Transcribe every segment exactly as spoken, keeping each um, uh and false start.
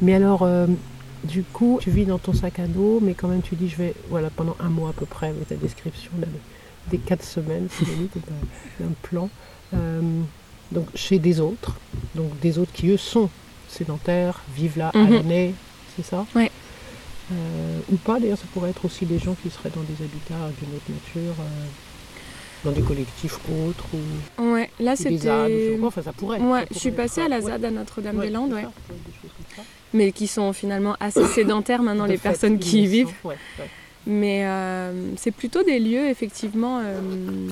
Mais alors, euh, du coup, tu vis dans ton sac à dos, mais quand même tu dis, je vais, voilà, pendant un mois à peu près, avec ta description là, des quatre semaines, c'est limite d'un, d'un plan, euh, donc chez des autres, donc des autres qui eux sont sédentaires, vivent là mm-hmm. à l'année, c'est ça? Ouais. Euh, ou pas, d'ailleurs, ça pourrait être aussi des gens qui seraient dans des habitats d'une autre nature, euh, dans des collectifs autres, ou, ouais, là, ou c'était... des Z A D, ou... enfin ça pourrait. Ouais, ça pourrait je suis passée être... à la Z A D à Notre-Dame-des-Landes, ouais. ouais. Mais qui sont finalement assez sédentaires maintenant, de les fait, personnes qui y vivent. Ouais, ouais. Mais euh, c'est plutôt des lieux, effectivement, euh,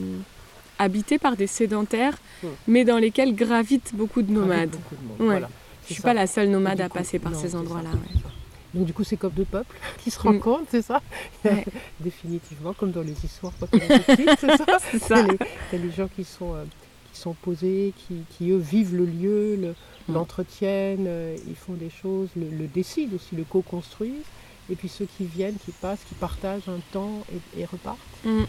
habités par des sédentaires, mmh. mais dans lesquels gravitent beaucoup de nomades. Beaucoup de monde, ouais. voilà. Je ne suis pas la seule nomade à coup, passer par non, ces endroits-là. Ça, ouais. Donc du coup, c'est comme deux peuples qui se rencontrent, mmh. c'est ça ouais. Définitivement, comme dans les histoires quand on est petit, c'est ça, c'est ça. Il y a les gens qui sont, euh, qui sont posés, qui, qui eux vivent le lieu, le, mmh. l'entretiennent, euh, ils font des choses, le, le décident aussi, le co-construisent. Et puis ceux qui viennent, qui passent, qui partagent un temps et, et repartent. Mmh.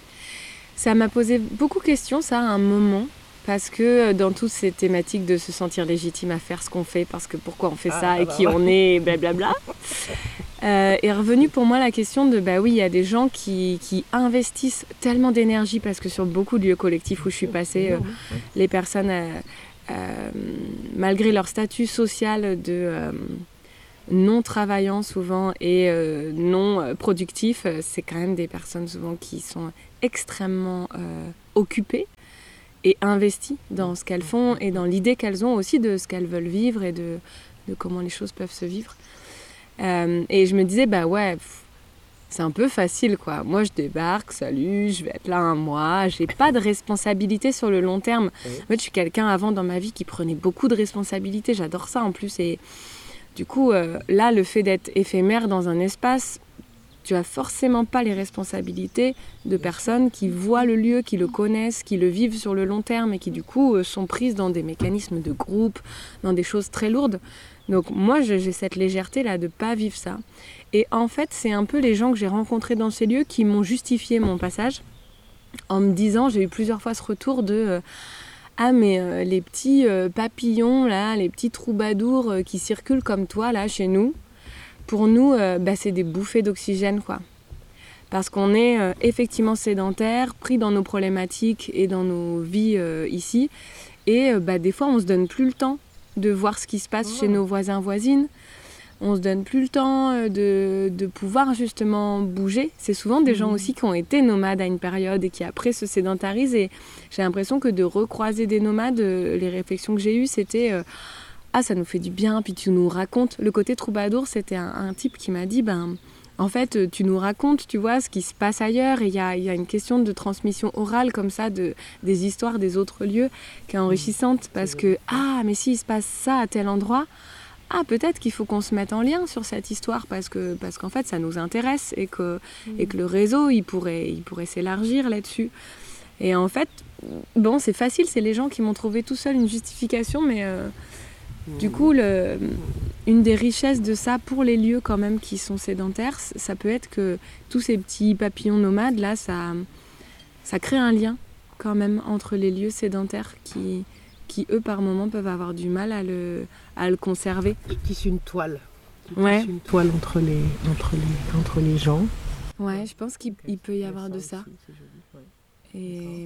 Ça m'a posé beaucoup de questions, ça, à un moment. Parce que dans toutes ces thématiques de se sentir légitime à faire ce qu'on fait, parce que pourquoi on fait ah, ça et bah qui bah. on est, blablabla, euh, est revenue pour moi la question de, bah oui, il y a des gens qui, qui investissent tellement d'énergie, parce que sur beaucoup de lieux collectifs où je suis passée, euh, les personnes, euh, euh, malgré leur statut social de euh, non travaillant souvent et euh, non productif, c'est quand même des personnes souvent qui sont extrêmement euh, occupées et investies dans ce qu'elles font et dans l'idée qu'elles ont aussi de ce qu'elles veulent vivre et de, de comment les choses peuvent se vivre. Euh, et je me disais, bah ouais, pff, c'est un peu facile, quoi. Moi, je débarque, salut, je vais être là un mois, j'ai pas de responsabilité sur le long terme. Oui. En fait, je suis quelqu'un avant dans ma vie qui prenait beaucoup de responsabilités, j'adore ça en plus. Et du coup, euh, là, le fait d'être éphémère dans un espace, tu n'as forcément pas les responsabilités de personnes qui voient le lieu, qui le connaissent, qui le vivent sur le long terme et qui du coup euh, sont prises dans des mécanismes de groupe, dans des choses très lourdes. Donc moi, j'ai cette légèreté-là de ne pas vivre ça. Et en fait, c'est un peu les gens que j'ai rencontrés dans ces lieux qui m'ont justifié mon passage en me disant, j'ai eu plusieurs fois ce retour de... Euh, ah mais euh, les petits euh, papillons, là, les petits troubadours euh, qui circulent comme toi, là, chez nous, pour nous, euh, bah, c'est des bouffées d'oxygène, quoi. Parce qu'on est euh, effectivement sédentaires, pris dans nos problématiques et dans nos vies euh, ici. Et euh, bah, des fois, on ne se donne plus le temps de voir ce qui se passe oh. chez nos voisins, voisines. On ne se donne plus le temps euh, de, de pouvoir justement bouger. C'est souvent des mmh. gens aussi qui ont été nomades à une période et qui après se sédentarisent. Et j'ai l'impression que de recroiser des nomades, euh, les réflexions que j'ai eues, c'était... Euh, ah, ça nous fait du bien, puis tu nous racontes. Le côté troubadour, c'était un, un type qui m'a dit, ben, en fait, tu nous racontes, tu vois, ce qui se passe ailleurs. Et il y a, y a une question de transmission orale, comme ça, de, des histoires des autres lieux, qui est enrichissante. Parce que, ah, mais s'il se passe ça à tel endroit, ah, peut-être qu'il faut qu'on se mette en lien sur cette histoire, parce, que, parce qu'en fait, ça nous intéresse, et que, mmh. et que le réseau, il pourrait, il pourrait s'élargir là-dessus. Et en fait, bon, c'est facile, c'est les gens qui m'ont trouvé tout seul une justification, mais... Euh, Du coup, le, une des richesses de ça pour les lieux quand même qui sont sédentaires, ça peut être que tous ces petits papillons nomades, là, ça, ça crée un lien quand même entre les lieux sédentaires qui, qui eux, par moments, peuvent avoir du mal à le, à le conserver. Tu tisses une toile. Tu ouais. tisses une toile entre les, entre les, entre les gens. Ouais, je pense qu'il il peut y avoir de ça. Aussi, c'est joli. Ouais. Et...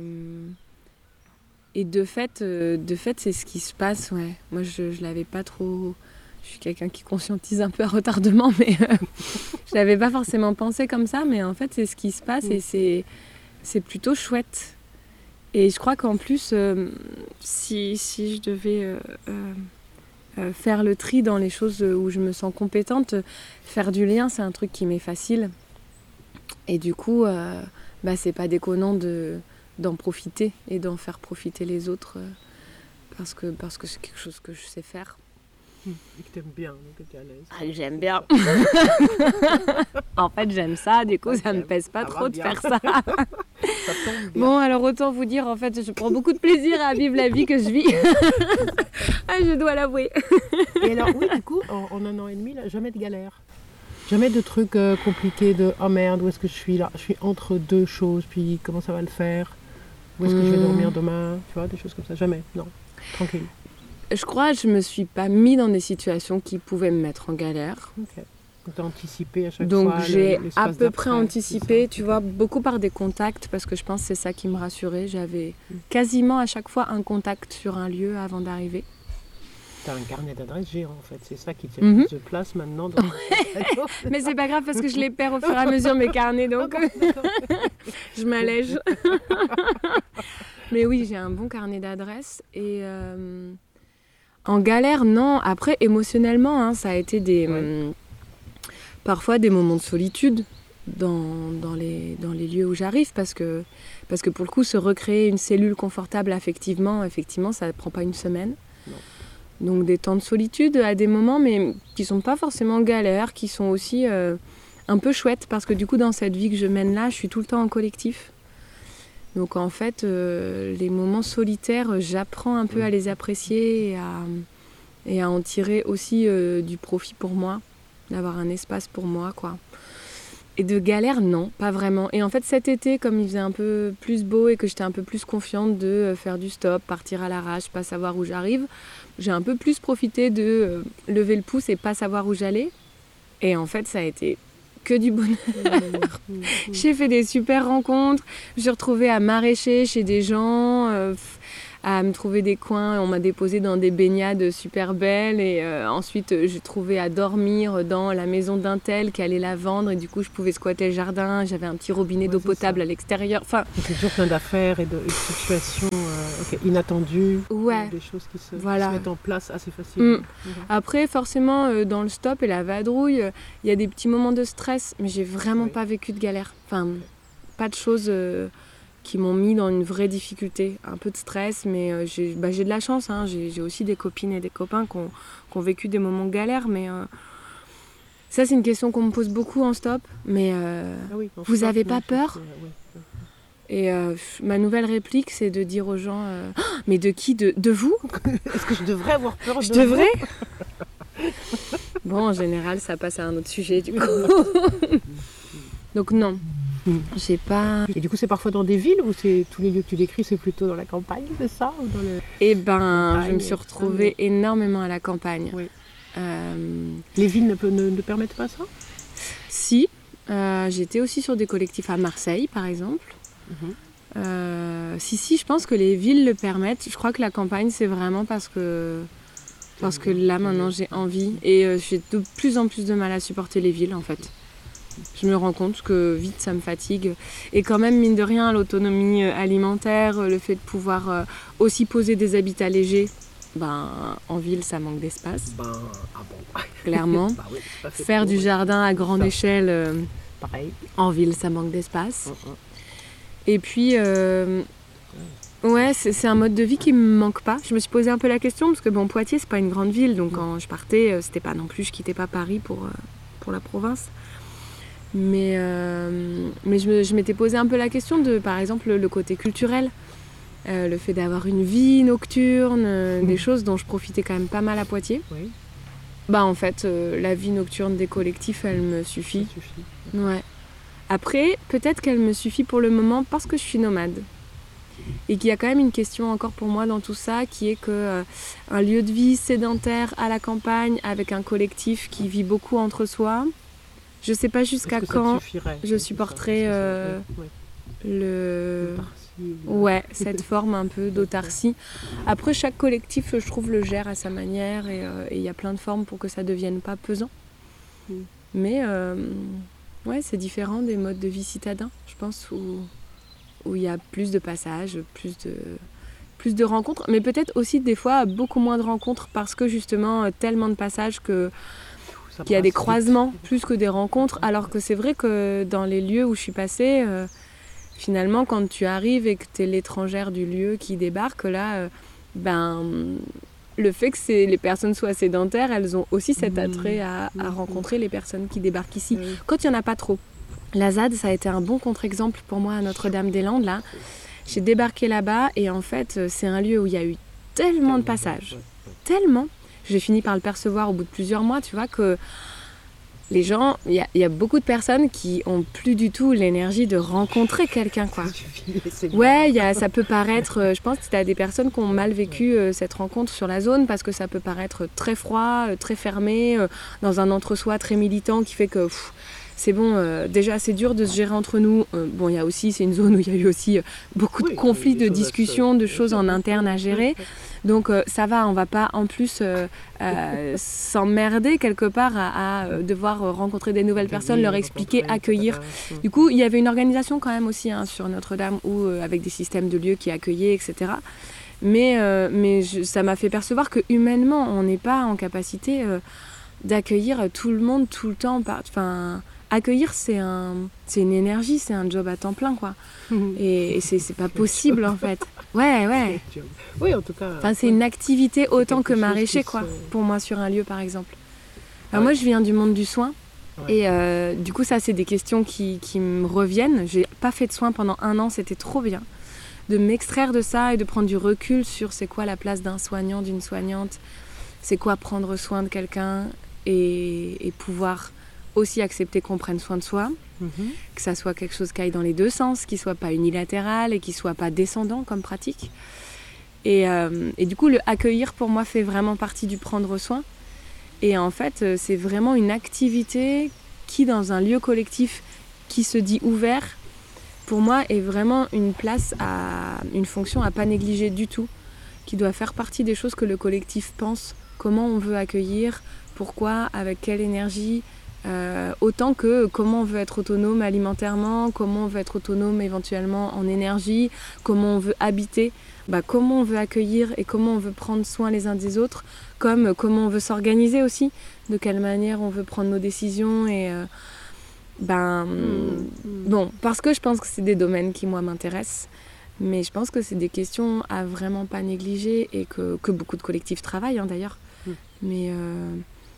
Et de fait, euh, de fait, c'est ce qui se passe, ouais. Moi, je ne l'avais pas trop... Je suis quelqu'un qui conscientise un peu à retardement, mais euh, je ne l'avais pas forcément pensé comme ça. Mais en fait, c'est ce qui se passe et c'est, c'est plutôt chouette. Et je crois qu'en plus, euh, si, si je devais euh, euh, faire le tri dans les choses où je me sens compétente, faire du lien, c'est un truc qui m'est facile. Et du coup, euh, bah, c'est pas déconnant de... d'en profiter et d'en faire profiter les autres euh, parce que, parce que c'est quelque chose que je sais faire. Et que t'aimes bien, donc que t'es à l'aise. Ah, j'aime bien. En fait, j'aime ça, du coup, ça me pèse pas ça trop de bien. Faire ça. Ça tombe bien. Bon, alors autant vous dire, en fait, je prends beaucoup de plaisir à vivre la vie que je vis. Ah, je dois l'avouer. Et alors, oui, du coup, en, en un an et demi, là, jamais de galère. Jamais de trucs euh, compliqués de « Oh merde, où est-ce que je suis là ? Je suis entre deux choses, puis comment ça va le faire ? Où est-ce que mmh. je vais dormir demain ?» Tu vois, des choses comme ça. Jamais, non. Tranquille. Je crois que je me suis pas mis dans des situations qui pouvaient me mettre en galère. Ok. Donc tu as anticipé à chaque Donc fois. j'ai le, à peu près d'après, anticipé, tu vois, beaucoup par des contacts, parce que je pense que c'est ça qui me rassurait. J'avais Mm. quasiment à chaque fois un contact sur un lieu avant d'arriver. Tu as un carnet d'adresses géant en fait, c'est ça qui tient Mhm. plus de place maintenant. Dans Mais c'est pas grave parce que je les perds au fur et à mesure mes carnets, donc je m'allège. Mais oui, j'ai un bon carnet d'adresses et euh, en galère, non. Après, émotionnellement, hein, ça a été des Ouais. hum, parfois des moments de solitude dans, dans, les, dans les lieux où j'arrive parce que, parce que pour le coup, se recréer une cellule confortable affectivement, effectivement, ça ne prend pas une semaine. Non. Donc des temps de solitude à des moments, mais qui sont pas forcément galères, qui sont aussi euh, un peu chouettes parce que du coup, dans cette vie que je mène là, je suis tout le temps en collectif. Donc en fait, euh, les moments solitaires, j'apprends un peu à les apprécier et à, et à en tirer aussi euh, du profit pour moi, d'avoir un espace pour moi, quoi. Et de galère, non, pas vraiment. Et en fait, cet été, comme il faisait un peu plus beau et que j'étais un peu plus confiante de euh, faire du stop, partir à l'arrache, pas savoir où j'arrive, j'ai un peu plus profité de euh, lever le pouce et pas savoir où j'allais. Et en fait, ça a été que du bonheur. Mmh, mmh, mmh. J'ai fait des super rencontres. Je me suis retrouvée à maraîcher chez des gens, euh, à me trouver des coins. On m'a déposé dans des baignades super belles. Et euh, ensuite, euh, j'ai trouvé à dormir dans la maison d'un tel qui allait la vendre. Et du coup, je pouvais squatter le jardin. J'avais un petit robinet Ouais, d'eau c'est potable ça. à l'extérieur. Enfin, C'est toujours plein d'affaires et de, et de situations euh, ok, inattendues, ouais. des choses qui se, Voilà. qui se mettent en place assez facilement. Mm. Après, forcément, euh, dans le stop et la vadrouille, il euh, y a des petits moments de stress, mais j'ai vraiment Oui. pas vécu de galère. Enfin, pas de choses euh, qui m'ont mis dans une vraie difficulté. Un peu de stress, mais euh, j'ai, bah, j'ai de la chance. Hein. J'ai, j'ai aussi des copines et des copains qui ont, qui ont vécu des moments de galère, mais euh, ça, c'est une question qu'on me pose beaucoup en stop. Mais euh, Ah oui, en vous stop, avez non, pas je- peur ? euh, ouais. Et euh, ma nouvelle réplique, c'est de dire aux gens euh, Ah, mais de qui de, de vous ? Est-ce que je devrais avoir peur Je de devrais ? Bon, en général, ça passe à un autre sujet, du coup. Donc non, Mm. j'ai pas... Et du coup, c'est parfois dans des villes ou c'est tous les lieux que tu décris, c'est plutôt dans la campagne, c'est ça ou dans le... Eh ben, Campagne, je me suis retrouvée énormément à la campagne. Oui. Euh, Les villes ne, peut- ne, ne permettent pas ça si, euh, j'étais aussi sur des collectifs à Marseille, par exemple. Mhm. Euh, si, si, je pense que les villes le permettent. Je crois que la campagne, c'est vraiment parce que... Parce que là, maintenant, j'ai envie. Et euh, j'ai de plus en plus de mal à supporter les villes, en fait. Je me rends compte que vite, ça me fatigue. Et quand même, mine de rien, l'autonomie euh, alimentaire, euh, le fait de pouvoir euh, aussi poser des habitats légers, ben, en ville, ça manque d'espace, Ben, ah bon. clairement. Bah oui, c'est pas fait Faire pour, du ouais. jardin à grande Ça. échelle, euh, Pareil. en ville, ça manque d'espace. Mm, mm. Et puis, euh, ouais, c'est, c'est un mode de vie qui me manque pas. Je me suis posé un peu la question, parce que bon, Poitiers, c'est pas une grande ville, donc Non. quand je partais, euh, c'était pas non plus, je quittais pas Paris pour, euh, pour la province. Mais, euh, mais je, me- je m'étais posé un peu la question de, par exemple, le côté culturel. Euh, le fait d'avoir une vie nocturne, euh, Mhm. des choses dont je profitais quand même pas mal à Poitiers. Oui, Bah en fait, euh, la vie nocturne des collectifs, elle me ça suffit. suffit. Ouais. Après, peut-être qu'elle me suffit pour le moment parce que je suis nomade. Et qu'il y a quand même une question encore pour moi dans tout ça, qui est que euh, un lieu de vie sédentaire à la campagne avec un collectif qui vit beaucoup entre soi, je sais pas jusqu'à Est-ce que ça te quand suffirait je C'est ça, supporterai, c'est ça, euh, ouais, ouais. le... L'autarcie, le- Ouais, cette forme un peu d'autarcie. Après, chaque collectif, je trouve, le gère à sa manière et euh, et il y a plein de formes pour que ça devienne pas pesant. Mm. Mais euh, ouais, c'est différent des modes de vie citadins, je pense, où où il y a plus de passages, plus de, plus de rencontres, mais peut-être aussi des fois beaucoup moins de rencontres parce que justement euh, tellement de passages que, Ça qu'il y a des passe vite. croisements plus que des rencontres, alors que c'est vrai que dans les lieux où je suis passée, euh, finalement quand tu arrives et que tu es l'étrangère du lieu qui débarque, là, euh, ben, le fait que c'est, les personnes soient sédentaires, elles ont aussi cet Mmh. attrait à, à Mmh. rencontrer les personnes qui débarquent ici. Oui. Quand il n'y en a pas trop. La Z A D, ça a été un bon contre-exemple pour moi à Notre-Dame-des-Landes, là. J'ai débarqué là-bas et en fait, euh, c'est un lieu où il y a eu tellement de passages. Ouais, ouais. Tellement. J'ai fini par le percevoir au bout de plusieurs mois, tu vois, que les gens, il y, y a beaucoup de personnes qui ont plus du tout l'énergie de rencontrer quelqu'un, quoi. Ouais, y a, ça peut paraître, euh, je pense que tu as des personnes qui ont mal vécu euh, cette rencontre sur la zone parce que ça peut paraître très froid, euh, très fermé, euh, dans un entre-soi très militant qui fait que pff, c'est bon, euh, déjà c'est dur de se gérer entre nous. Euh, bon, il y a aussi, c'est une zone où il y a eu aussi euh, beaucoup de Oui, conflits, de discussions, de bien choses sûr. en interne à gérer. Donc euh, ça va, on va pas en plus euh, euh, s'emmerder quelque part à, à euh, devoir rencontrer des nouvelles personnes, leur expliquer, accueillir. Du coup, il y avait une organisation quand même aussi hein, sur Notre-Dame où, euh, avec des systèmes de lieux qui accueillaient, et cetera. Mais, euh, mais je, ça m'a fait percevoir que humainement, on n'est pas en capacité euh, d'accueillir tout le monde tout le temps. Enfin, accueillir, c'est, un, c'est une énergie, c'est un job à temps plein, quoi. Et, et c'est, c'est pas possible en fait. Ouais, ouais. Oui, en tout cas. Enfin, c'est ouais. une activité autant que quelque chose maraîcher, qui quoi, se- pour moi, sur un lieu, par exemple. Alors, Ouais. moi, je viens du monde du soin. Ouais. Et euh, du coup, ça, c'est des questions qui, qui me reviennent. J'ai pas fait de soins pendant un an, c'était trop bien. De m'extraire de ça et de prendre du recul sur c'est quoi la place d'un soignant, d'une soignante, c'est quoi prendre soin de quelqu'un et, et pouvoir aussi accepter qu'on prenne soin de soi. Mhm. Que ça soit quelque chose qui aille dans les deux sens, qui soit pas unilatéral et qui soit pas descendant comme pratique. Et, euh, et du coup, le accueillir pour moi fait vraiment partie du prendre soin. Et en fait, euh, c'est vraiment une activité qui, dans un lieu collectif qui se dit ouvert, pour moi, est vraiment une place, à, une fonction à pas négliger du tout, qui doit faire partie des choses que le collectif pense, comment on veut accueillir, pourquoi, avec quelle énergie. Euh, autant que comment on veut être autonome alimentairement, comment on veut être autonome éventuellement en énergie, comment on veut habiter, bah, comment on veut accueillir et comment on veut prendre soin les uns des autres, comme comment on veut s'organiser aussi, de quelle manière on veut prendre nos décisions et euh, ben Mmh. bon, parce que je pense que c'est des domaines qui moi m'intéressent, mais je pense que c'est des questions à vraiment pas négliger et que, que beaucoup de collectifs travaillent hein, d'ailleurs. Mmh. Mais euh,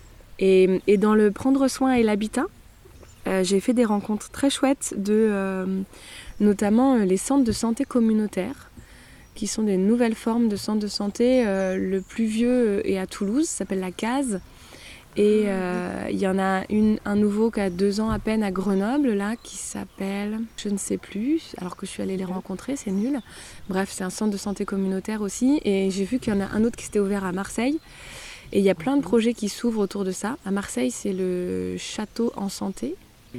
Et, et dans le prendre soin et l'habitat, euh, j'ai fait des rencontres très chouettes de euh, notamment euh, les centres de santé communautaires, qui sont des nouvelles formes de centres de santé. Euh, le plus vieux est à Toulouse, ça s'appelle la Case. Et euh, il y en a une, un nouveau qui a deux ans à peine à Grenoble, là, qui s'appelle, je ne sais plus, alors que je suis allée les rencontrer, c'est nul. Bref, c'est un centre de santé communautaire aussi. Et j'ai vu qu'il y en a un autre qui s'était ouvert à Marseille. Et il y a plein de projets qui s'ouvrent autour de ça. À Marseille, c'est le Château en Santé.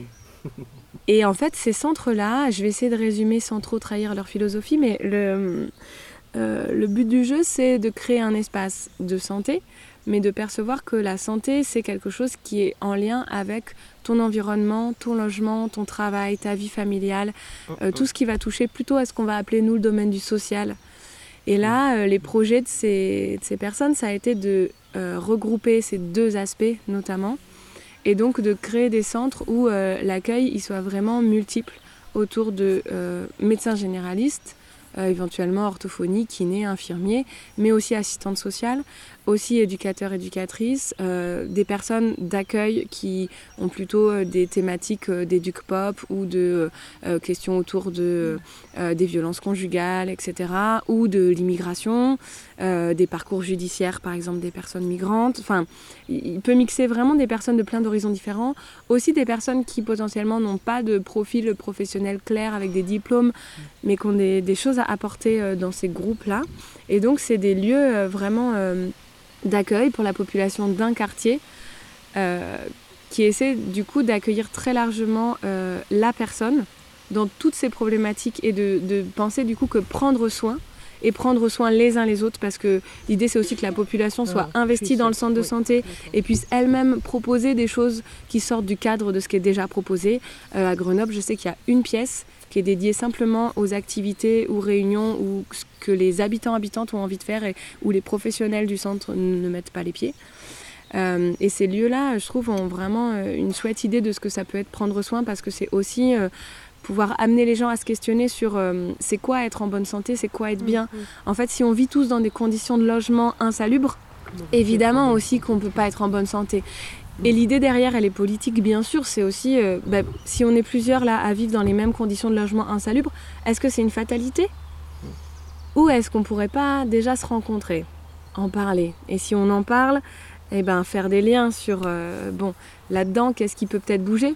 Et en fait, ces centres-là, je vais essayer de résumer sans trop trahir leur philosophie, mais le, euh, le but du jeu, c'est de créer un espace de santé, mais de percevoir que la santé, c'est quelque chose qui est en lien avec ton environnement, ton logement, ton travail, ta vie familiale, euh, tout ce qui va toucher plutôt à ce qu'on va appeler, nous, le domaine du social. Et là, euh, les projets de ces, de ces personnes, ça a été de euh, regrouper ces deux aspects notamment, et donc de créer des centres où euh, l'accueil il soit vraiment multiple autour de euh, médecins généralistes, euh, éventuellement orthophonie, kiné, infirmiers, mais aussi assistantes sociales, aussi éducateurs, éducatrices, euh, des personnes d'accueil qui ont plutôt euh, des thématiques euh, d'éduc-pop ou de euh, questions autour de, euh, des violences conjugales, et cetera, ou de l'immigration, euh, des parcours judiciaires, par exemple, des personnes migrantes. Enfin, il peut mixer vraiment des personnes de plein d'horizons différents, aussi des personnes qui potentiellement n'ont pas de profil professionnel clair avec des diplômes, mais qui ont des, des choses à apporter euh, dans ces groupes-là. Et donc, c'est des lieux euh, vraiment... Euh, d'accueil pour la population d'un quartier euh, qui essaie du coup d'accueillir très largement euh, la personne dans toutes ses problématiques et de, de penser du coup que prendre soin et prendre soin les uns les autres, parce que l'idée c'est aussi que la population soit Ah, investie dans le centre de oui, santé d'accord. et puisse elle-même proposer des choses qui sortent du cadre de ce qui est déjà proposé. Euh, à Grenoble, je sais qu'il y a une pièce qui est dédiée simplement aux activités ou réunions ou ce que les habitants habitantes ont envie de faire et où les professionnels du centre ne mettent pas les pieds. Euh, et ces lieux-là, je trouve, ont vraiment euh, une chouette idée de ce que ça peut être prendre soin, parce que c'est aussi euh, pouvoir amener les gens à se questionner sur euh, c'est quoi être en bonne santé, c'est quoi être bien. Mmh, mmh. En fait, si on vit tous dans des conditions de logement insalubres, Comment évidemment faire aussi qu'on ne peut pas être en bonne santé. Et l'idée derrière, elle est politique, bien sûr, c'est aussi, euh, bah, si on est plusieurs là à vivre dans les mêmes conditions de logement insalubres, est-ce que c'est une fatalité ? Ou est-ce qu'on ne pourrait pas déjà se rencontrer, en parler ? Et si on en parle, eh ben, faire des liens sur, euh, bon, là-dedans, qu'est-ce qui peut peut-être bouger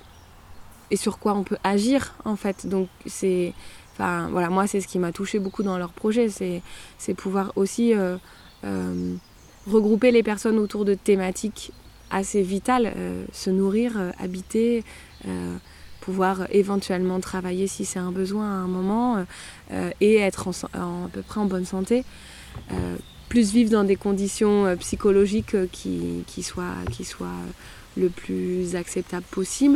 et sur quoi on peut agir, en fait. Donc, c'est, enfin, voilà, moi, c'est ce qui m'a touchée beaucoup dans leur projet, c'est, c'est pouvoir aussi euh, euh, regrouper les personnes autour de thématiques assez vitales, euh, se nourrir, euh, habiter, euh, pouvoir éventuellement travailler si c'est un besoin à un moment, euh, et être en, en, à peu près en bonne santé. Euh, plus vivre dans des conditions euh, psychologiques euh, qui, qui, soient, qui soient euh, le plus acceptables possible.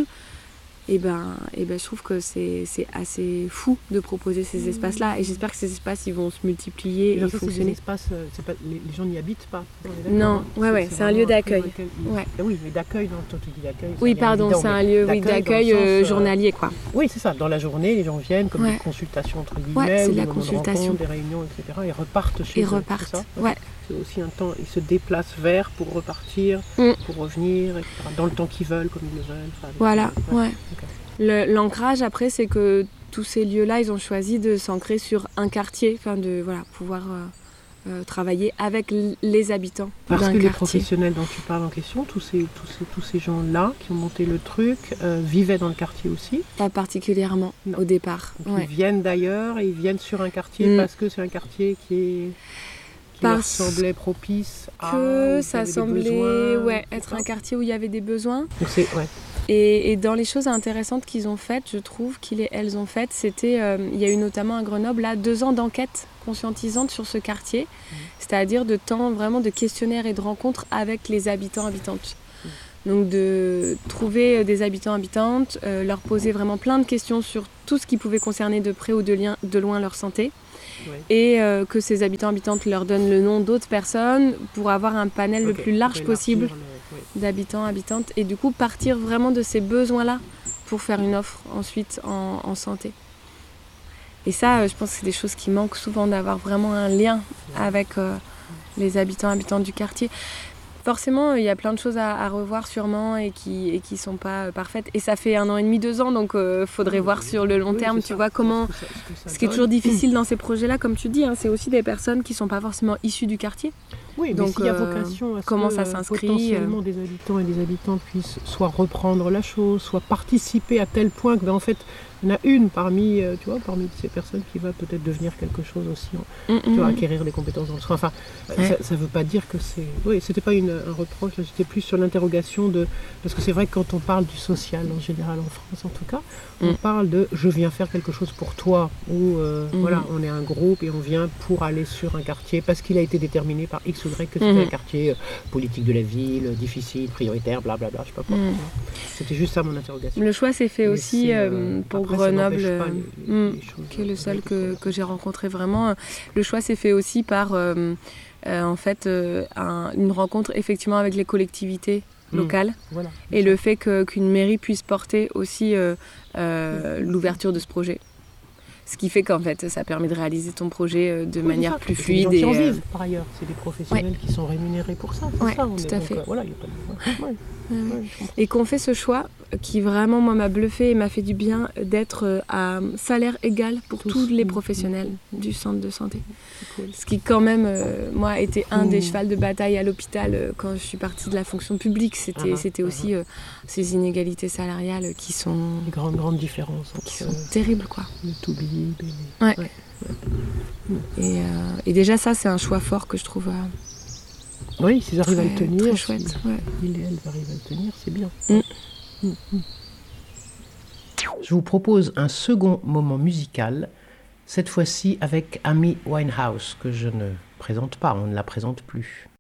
Et ben, et ben je trouve que c'est, c'est assez fou de proposer ces espaces-là. Et j'espère que ces espaces ils vont se multiplier et, et ça, fonctionner. C'est des espaces, c'est pas, les, les gens n'y habitent pas. Non, ouais, ouais, c'est, c'est un lieu d'accueil. Ouais. Ah oui, mais d'accueil, donc toi tu dis d'accueil. Oui, pardon, évident, c'est un lieu d'accueil, oui, d'accueil sens, euh, journalier, quoi. Oui, c'est ça. Dans la journée, les gens viennent comme ouais. des consultations entre guillemets, ouais, c'est ou de la des consultation, des réunions, et cetera. Et repartent chez et eux. Et repartent, ça ouais. C'est aussi un temps, ils se déplacent vers pour repartir, mm. pour revenir, et cetera. Dans le temps qu'ils veulent, comme ils le veulent. Enfin, voilà, ouais. ouais. Okay. Le, l'ancrage, après, c'est que tous ces lieux-là, ils ont choisi de s'ancrer sur un quartier, enfin de voilà, pouvoir euh, euh, travailler avec l- les habitants Parce d'un que quartier. Les professionnels dont tu parles en question, tous ces, tous ces, tous ces gens-là qui ont monté le truc, euh, vivaient dans le quartier aussi? Pas particulièrement, non. Au départ. Donc ouais. Ils viennent d'ailleurs et ils viennent sur un quartier mm. parce que c'est un quartier qui est... qui leur semblait propice à... Que ça semblait besoins, ouais, être un quartier où il y avait des besoins. Donc c'est, ouais. Et, et dans les choses intéressantes qu'ils ont faites, je trouve qu'elles ont faites, c'était, euh, il y a eu notamment à Grenoble, là, deux ans d'enquête conscientisante sur ce quartier, mmh. c'est-à-dire de temps vraiment de questionnaires et de rencontres avec les habitants, habitantes. Mmh. Donc de trouver des habitants, habitantes, euh, leur poser vraiment plein de questions sur tout ce qui pouvait concerner de près ou de, lien, de loin leur santé. Oui. Et euh, que ces habitants, habitantes leur donnent le nom d'autres personnes pour avoir un panel okay. le plus large possible le... oui. d'habitants, habitantes et du coup partir vraiment de ces besoins-là pour faire une offre ensuite en, en santé. Et ça, euh, je pense que c'est des choses qui manquent souvent, d'avoir vraiment un lien oui. avec euh, les habitants, habitantes du quartier. Forcément, il y a plein de choses à, à revoir sûrement et qui et qui sont pas euh, parfaites. Et ça fait un an et demi, deux ans, donc euh, faudrait oui, voir oui, sur le long oui, terme, tu ça. vois, comment... Ce, que ça, ce, que ça ce qui est toujours difficile dans ces projets-là, comme tu dis, hein, c'est aussi des personnes qui sont pas forcément issues du quartier. Oui, donc, mais s'il y a vocation à ce comment que ça s'inscrit, potentiellement euh... des habitants et des habitantes puissent soit reprendre la chose, soit participer à tel point que, ben, en fait, il y en a une parmi, euh, tu vois, parmi ces personnes qui va peut-être devenir quelque chose aussi, en, mm-hmm. tu vois, acquérir des compétences dans le soin. Enfin, ouais. ça ne veut pas dire que c'est... Oui, c'était pas une, un reproche, là, j'étais plus sur l'interrogation de... Parce que c'est vrai que quand on parle du social, en général, en France en tout cas, mm. on parle de « je viens faire quelque chose pour toi » ou euh, mm. voilà, on est un groupe et on vient pour aller sur un quartier parce qu'il a été déterminé par X ou Y que c'était mm. un quartier euh, politique de la ville, difficile, prioritaire, blablabla, je sais pas quoi. Mm. C'était juste ça mon interrogation. Le choix s'est fait mais aussi euh, pour Après, Grenoble, les, les, les, les choses, qui est le seul que, que j'ai rencontré vraiment. Le choix s'est fait aussi par euh, euh, en fait euh, un, une rencontre effectivement avec les collectivités locales mmh. voilà, et ça. Le fait que, qu'une mairie puisse porter aussi euh, euh, l'ouverture de ce projet. Ce qui fait qu'en fait, ça permet de réaliser ton projet de oui, manière plus fluide. C'est des gens qui en vivent, par ailleurs. C'est des professionnels ouais. qui sont rémunérés pour ça. Oui, ça, tout à donc, fait. Euh, voilà, y a pas de... ouais. Ouais, ouais. Et qu'on fait ce choix qui vraiment, moi, m'a bluffé et m'a fait du bien d'être à salaire égal pour tous, tous les professionnels mmh. du centre de santé. Cool. Ce qui, quand même, euh, moi, a été un mmh. des chevals de bataille à l'hôpital euh, quand je suis partie de la fonction publique. C'était, uh-huh, c'était uh-huh. aussi euh, ces inégalités salariales qui sont... Les grandes, grandes différences. Qui sont euh, terribles, quoi. Le to-be, les... ouais. ouais. ouais. Et, euh, et déjà, ça, c'est un choix fort que je trouve... Euh, Oui, s'ils arrivent très, à le tenir, très chouette, si ouais. ils et elles arrivent à le tenir, c'est bien. Mm. Mm, mm. Je vous propose un second moment musical, cette fois-ci avec Amy Winehouse, que je ne présente pas, on ne la présente plus.